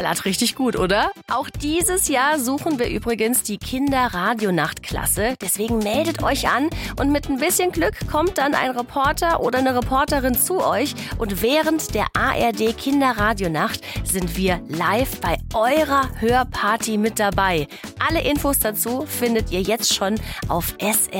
ballert richtig gut, oder? Auch dieses Jahr suchen wir übrigens die Kinderradionachtklasse. Deswegen meldet euch an und mit ein bisschen Glück kommt dann ein Reporter oder eine Reporterin zu euch. Und während der ARD Kinderradionacht sind wir live bei eurer Hörparty mit dabei. Alle Infos dazu findet ihr jetzt schon auf sr3.de.